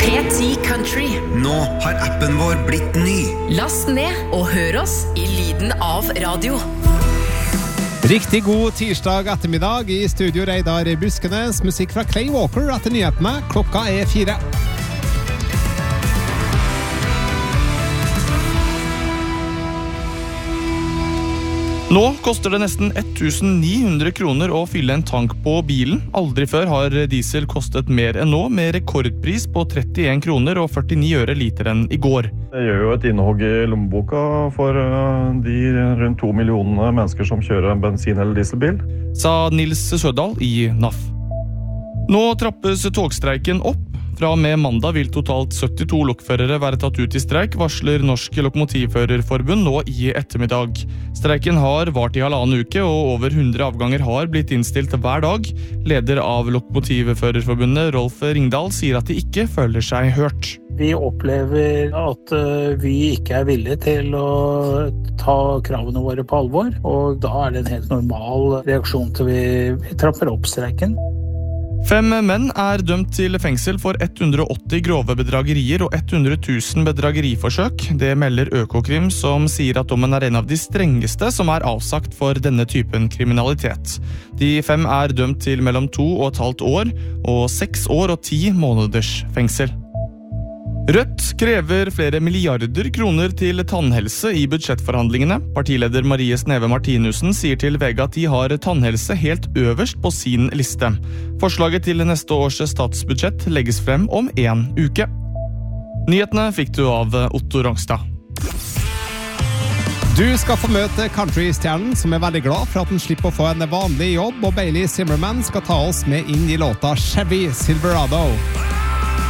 P10 Country. Nå har appen vår blitt ny. Last ned og hør oss i lyden av radio. Riktig god tirsdag ettermiddag i studio Reidar Buskenes. Musikk fra Clay Walker etter nyhetene. Klokka 4. Nå koster det nesten 1900 kroner å fylle en tank på bilen. Aldri før har diesel kostet mer enn nå, med rekordpris på 31 kroner og 49 øre literen i går. Det gjør jo et innhogg i lommeboka for de rundt 2 millioner mennesker som kjører en bensin- eller dieselbil, sa Nils Sødal i NAF. Nå trappes togstreiken opp. Fra og med mandag vil totalt 72 lokførere være tatt ut i streik, varsler Norsk Lokomotivførerforbund nå i ettermiddag. Streiken har vart i 1,5 uke, og over 100 avganger har blitt innstilt hver dag. Leder av Lokomotivførerforbundet, Rolf Ringdal, sier at de ikke føler seg hørt. Vi opplever at vi ikke er villige til å ta kravene våre på alvor, og da er det en helt normal reaksjon til vi trapper opp streiken. 5 menn er dømt til fengsel for 180 grove bedragerier og 100 000 bedrageriforsøk. Det melder Økokrim, som sier at dommen er en av de strengeste som er avsagt for denne typen kriminalitet. De 5 er dømt til mellom 2,5 år og 6 år og 10 måneders fengsel. Rødt krever flere milliarder kroner til tannhelse i budsjettforhandlingene. Partileder Marie Sneve Martinussen sier til VG at de har tannhelse helt øverst på sin liste. Forslaget til neste års statsbudsjett legges frem om 1 uke. Nyhetene fikk du av Otto Rangstad. Du skal få møte countrystjernen som er veldig glad for at den slipper å få en vanlig jobb, og Bailey Zimmerman skal ta oss med inn i låta Chevy Silverado.